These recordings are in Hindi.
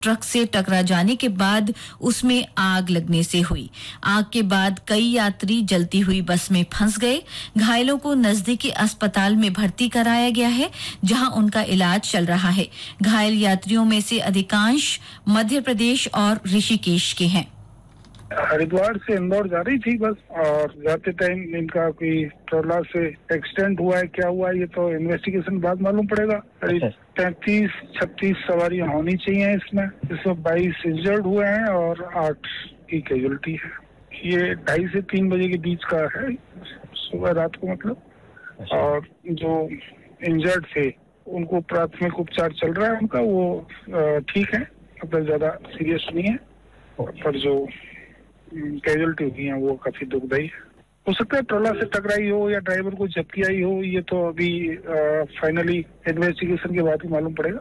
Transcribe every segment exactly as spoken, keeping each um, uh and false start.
ट्रक से टकरा जाने के बाद उसमें आग लगने से हुई। आग के बाद कई यात्री जलती हुई बस में फंस गए। घायलों को नजदीकी अस्पताल में भर्ती कराया गया है, जहां उनका इलाज चल रहा है। घायल यात्रियों में से अधिकांश मध्य प्रदेश और ऋषिकेश के हैं। हरिद्वार से इंदौर जा रही थी बस, और जाते टाइम इनका कोई ट्रोला से एक्सीडेंट हुआ है, क्या हुआ है ये तो इन्वेस्टिगेशन बाद मालूम पड़ेगा। करीब पैंतीस छत्तीस सवारियां होनी चाहिए इसमें। इसमें बाईस इंजर्ड हुए हैं और आठ की कैजुअलिटी है। ये ढाई से तीन बजे के बीच का है, सुबह रात को मतलब। और जो इंजर्ड थे उनको प्राथमिक उपचार चल रहा है उनका, वो ठीक है, मतलब ज्यादा सीरियस नहीं है। पर जो कैजुअलिटी हुई है वो काफी दुखदायी है। हो सकता है ट्रोला से टकराई हो या ड्राइवर को झपकी आई हो, ये तो अभी फाइनली इन्वेस्टिगेशन के बाद ही मालूम पड़ेगा।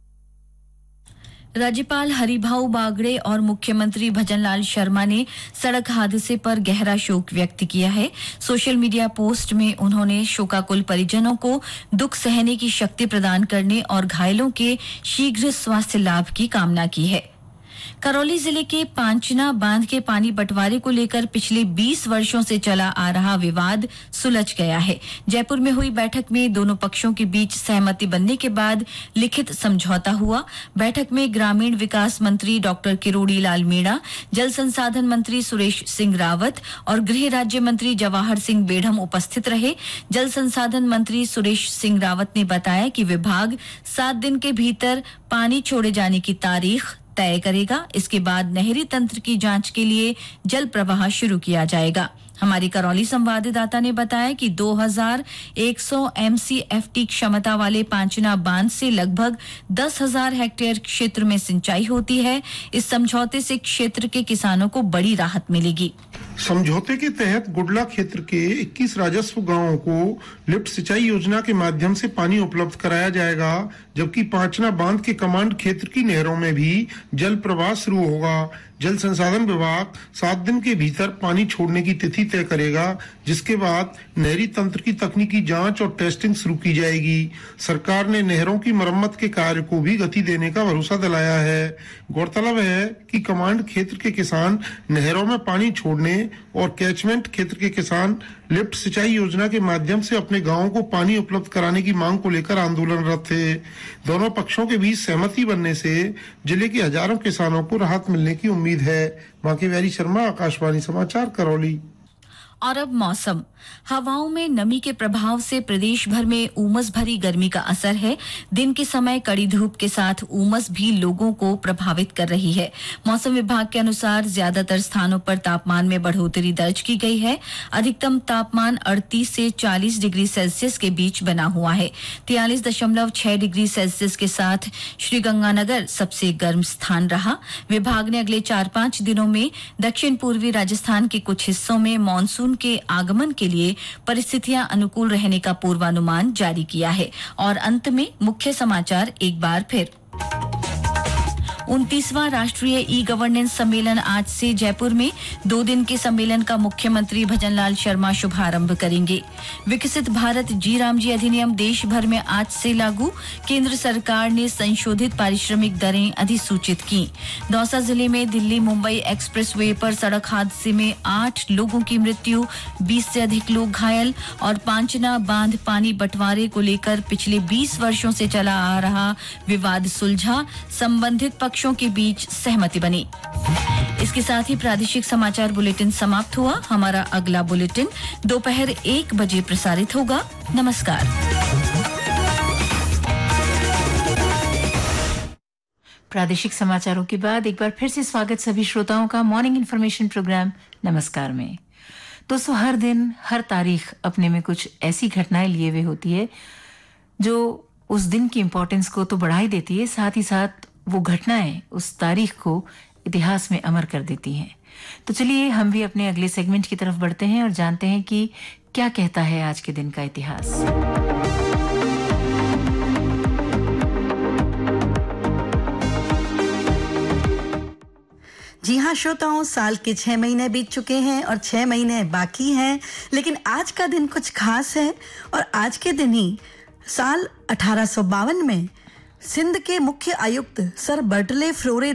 राज्यपाल हरिभाऊ बागड़े और मुख्यमंत्री भजनलाल शर्मा ने सड़क हादसे पर गहरा शोक व्यक्त किया है। सोशल मीडिया पोस्ट में उन्होंने शोकाकुल परिजनों को दुख सहने की शक्ति प्रदान करने और घायलों के शीघ्र स्वास्थ्य लाभ की कामना की है। करौली जिले के पांचना बांध के पानी बंटवारे को लेकर पिछले बीस वर्षों से चला आ रहा विवाद सुलझ गया है। जयपुर में हुई बैठक में दोनों पक्षों के बीच सहमति बनने के बाद लिखित समझौता हुआ। बैठक में ग्रामीण विकास मंत्री डॉक्टर किरोड़ी लाल मीणा, जल संसाधन मंत्री सुरेश सिंह रावत और गृह राज्य मंत्री जवाहर सिंह बेढ़म उपस्थित रहे। जल संसाधन मंत्री सुरेश सिंह रावत ने बताया कि विभाग सात दिन के भीतर पानी छोड़े जाने की तारीख तय करेगा। इसके बाद नहरी तंत्र की जांच के लिए जल प्रवाह शुरू किया जाएगा। हमारी करौली संवाददाता ने बताया कि दो हज़ार एक सौ एमसीएफटी क्षमता वाले पांचना बांध से लगभग दस हज़ार हेक्टेयर क्षेत्र में सिंचाई होती है। इस समझौते से क्षेत्र के किसानों को बड़ी राहत मिलेगी। समझौते के तहत गुडला क्षेत्र के इक्कीस राजस्व गांवों को लिफ्ट सिंचाई योजना के माध्यम से पानी उपलब्ध कराया जाएगा, जबकि पांचना बांध के कमांड क्षेत्र की नहरों में भी जल प्रवाह शुरू होगा। जल संसाधन विभाग सात दिन के भीतर पानी छोड़ने की तिथि तय करेगा, जिसके बाद नहरी तंत्र की तकनीकी जांच और टेस्टिंग शुरू की जाएगी। सरकार ने नहरों की मरम्मत के कार्य को भी गति देने का भरोसा दिलाया है। गौरतलब है कि कमांड क्षेत्र के किसान नहरों में पानी छोड़ने और कैचमेंट क्षेत्र के किसान लिफ्ट सिंचाई योजना के माध्यम से अपने गांवों को पानी उपलब्ध कराने की मांग को लेकर आंदोलनरत थे। दोनों पक्षों के बीच सहमति बनने से जिले के हजारों किसानों को राहत मिलने की उम्मीद है। बाकी व्यारी शर्मा, आकाशवाणी समाचार, करौली। और अब मौसम। हवाओं में नमी के प्रभाव से प्रदेश भर में उमस भरी गर्मी का असर है। दिन के समय कड़ी धूप के साथ उमस भी लोगों को प्रभावित कर रही है। मौसम विभाग के अनुसार ज्यादातर स्थानों पर तापमान में बढ़ोतरी दर्ज की गई है। अधिकतम तापमान अड़तीस से चालीस डिग्री सेल्सियस के बीच बना हुआ है। तियालीस दशमलव छह डिग्री सेल्सियस के साथ श्रीगंगानगर सबसे गर्म स्थान रहा। विभाग ने अगले चार पांच दिनों में दक्षिण पूर्वी राजस्थान के कुछ हिस्सों में मानसून के आगमन के लिए परिस्थितियां अनुकूल रहने का पूर्वानुमान जारी किया है। और अंत में मुख्य समाचार एक बार फिर। उनतीसवां राष्ट्रीय ई गवर्नेंस सम्मेलन आज से जयपुर में। दो दिन के सम्मेलन का मुख्यमंत्री भजनलाल शर्मा शुभारंभ करेंगे। विकसित भारत जी राम जी अधिनियम देश भर में आज से लागू। केंद्र सरकार ने संशोधित पारिश्रमिक दरें अधिसूचित की। दौसा जिले में दिल्ली मुंबई एक्सप्रेस वे पर सड़क हादसे में आठ लोगों की मृत्यु, बीस से अधिक लोग घायल। और पांचना बांध पानी बंटवारे को लेकर पिछले बीस वर्षों से चला आ रहा विवाद सुलझा। संबंधित पक्षों के बीच सहमति बनी। इसके साथ ही प्रादेशिक समाचार बुलेटिन समाप्त हुआ। हमारा अगला बुलेटिन दोपहर एक बजे प्रसारित होगा। नमस्कार। प्रादेशिक समाचारों के बाद एक बार फिर से स्वागत सभी श्रोताओं का मॉर्निंग इन्फॉर्मेशन प्रोग्राम नमस्कार में। दोस्तों, हर दिन हर तारीख अपने में कुछ ऐसी घटनाएं लिए हुए होती है जो उस दिन की इम्पोर्टेंस को तो बढ़ा ही देती है, साथ ही साथ वो घटनाएं उस तारीख को इतिहास में अमर कर देती हैं। तो चलिए हम भी अपने अगले सेगमेंट की तरफ बढ़ते हैं और जानते हैं कि क्या कहता है आज के दिन का इतिहास। जी हाँ श्रोताओं, साल के छह महीने बीत चुके हैं और छह महीने बाकी हैं, लेकिन आज का दिन कुछ खास है। और आज के दिन ही साल अठारह सौ बावन में सिंध के मुख्य आयुक्त सर बर्टले फ्लोरे